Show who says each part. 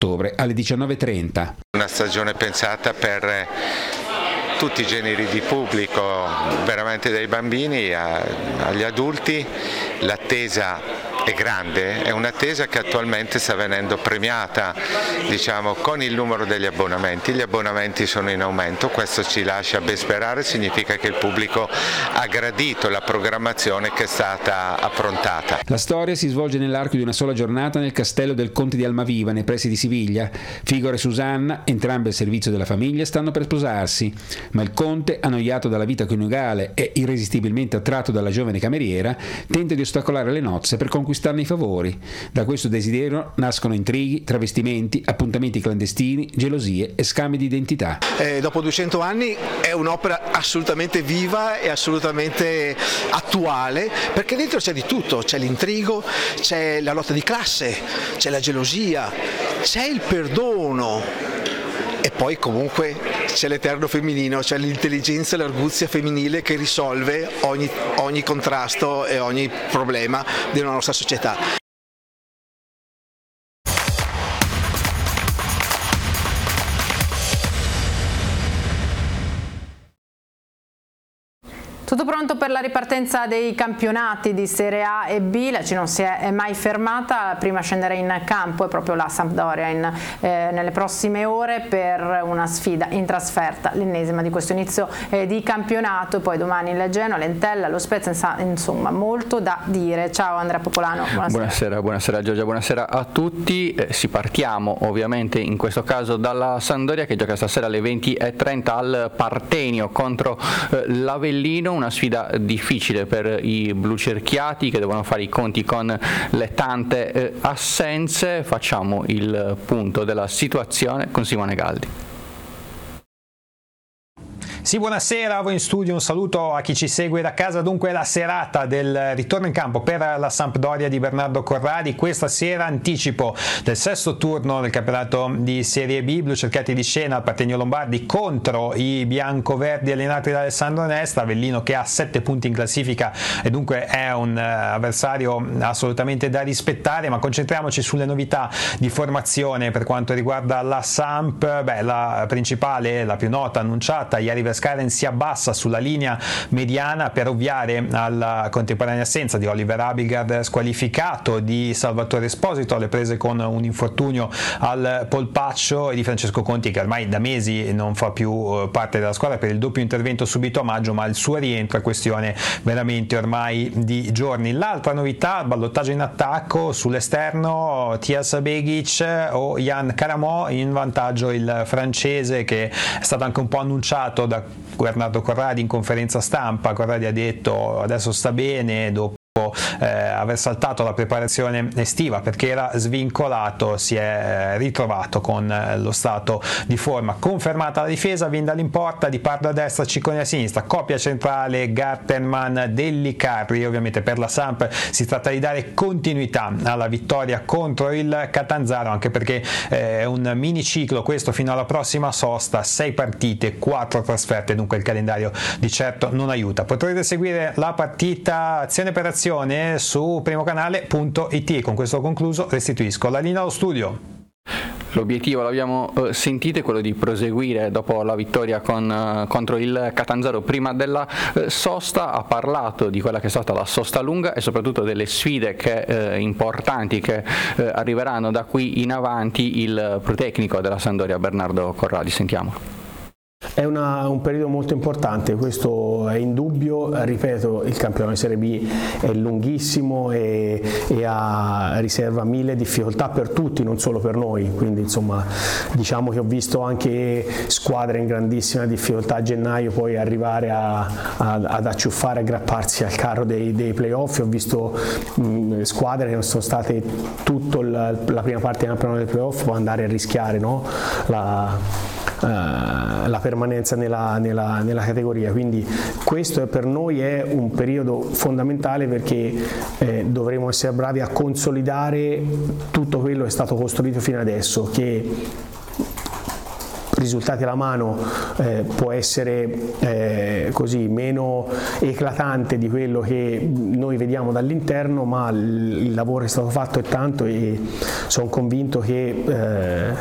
Speaker 1: ottobre alle 19:30.
Speaker 2: Una stagione pensata per tutti i generi di pubblico, veramente dai bambini agli adulti. L'attesa è grande, è un'attesa che attualmente sta venendo premiata, diciamo, con il numero degli abbonamenti. Gli abbonamenti sono in aumento, questo ci lascia ben sperare, significa che il pubblico ha gradito la programmazione che è stata approntata.
Speaker 1: La storia si svolge nell'arco di una sola giornata nel castello del Conte di Almaviva, nei pressi di Siviglia. Figaro e Susanna, entrambe al servizio della famiglia, stanno per sposarsi, ma il conte, annoiato dalla vita coniugale e irresistibilmente attratto dalla giovane cameriera, tenta di ostacolare le nozze per conquistarne i favori. Da questo desiderio nascono intrighi, travestimenti, appuntamenti clandestini, gelosie e scambi di identità.
Speaker 3: Dopo 200 anni è un'opera assolutamente viva e assolutamente attuale, perché dentro c'è di tutto, c'è l'intrigo, c'è la lotta di classe, c'è la gelosia, c'è il perdono e poi comunque c'è l'eterno femminino, c'è l'intelligenza e l'arguzia femminile che risolve ogni contrasto e ogni problema della nostra società.
Speaker 4: Tutto pronto per la ripartenza dei campionati di Serie A e B, la C non si è mai fermata, prima a scendere in campo è proprio la Sampdoria nelle prossime ore per una sfida in trasferta, l'ennesima di questo inizio di campionato, poi domani il Genoa, l'Entella, lo Spezia, insomma molto da dire. Ciao Andrea Popolano.
Speaker 5: Buonasera Giorgia, buonasera a tutti. Partiamo ovviamente in questo caso dalla Sampdoria che gioca stasera alle 20:30 al Partenio contro l'Avellino. Una sfida difficile per i blucerchiati che devono fare i conti con le tante assenze. Facciamo il punto della situazione con Simone Galdi.
Speaker 6: Sì, buonasera a voi in studio, un saluto a chi ci segue da casa. Dunque la serata del ritorno in campo per la Sampdoria di Bernardo Corradi, questa sera anticipo del sesto turno del campionato di Serie B, blucerchiati di scena al Partenio Lombardi contro i biancoverdi allenati da Alessandro Nesta, Avellino che ha 7 punti in classifica e dunque è un avversario assolutamente da rispettare, ma concentriamoci sulle novità di formazione per quanto riguarda la Samp. La principale, la più nota annunciata, ieri Skaren si abbassa sulla linea mediana per ovviare alla contemporanea assenza di Oliver Abildgaard squalificato, di Salvatore Esposito alle prese con un infortunio al polpaccio e di Francesco Conti che ormai da mesi non fa più parte della squadra per il doppio intervento subito a maggio, ma il suo rientro è questione veramente ormai di giorni. L'altra novità, ballottaggio in attacco sull'esterno, Tias Begic o Jan Karamò, in vantaggio il francese che è stato anche un po' annunciato da Bernardo Corradi in conferenza stampa. Corradi ha detto adesso sta bene dopo aver saltato la preparazione estiva perché era svincolato, si è ritrovato con lo stato di forma. Confermata la difesa, Vindal in porta, Di Pardo a destra, Ciccone a sinistra, coppia centrale Gartenman Delli Carri. Ovviamente per la Samp si tratta di dare continuità alla vittoria contro il Catanzaro, anche perché è un mini ciclo questo fino alla prossima sosta, 6 partite, 4 trasferte, dunque il calendario di certo non aiuta. Potrete seguire la partita azione per azione su primocanale.it. Con questo concluso restituisco la linea allo studio.
Speaker 5: L'obiettivo, l'abbiamo sentito, è quello di proseguire dopo la vittoria contro il Catanzaro prima della sosta. Ha parlato di quella che è stata la sosta lunga e soprattutto delle sfide importanti che arriveranno da qui in avanti il protecnico della Sampdoria Bernardo Corradi. Sentiamo.
Speaker 7: È un periodo molto importante, questo è indubbio. Ripeto, il campionato di Serie B è lunghissimo e riserva 1000 difficoltà per tutti, non solo per noi, quindi insomma diciamo che ho visto anche squadre in grandissima difficoltà a gennaio poi arrivare ad acciuffare, aggrapparsi al carro dei playoff. Ho visto squadre che non sono state tutta la prima parte del campionato dei playoff poi andare a rischiare, no? La permanenza nella categoria, quindi questo per noi è un periodo fondamentale perché dovremo essere bravi a consolidare tutto quello che è stato costruito fino adesso, che risultati alla mano può essere così meno eclatante di quello che noi vediamo dall'interno, ma il lavoro che è stato fatto è tanto e sono convinto che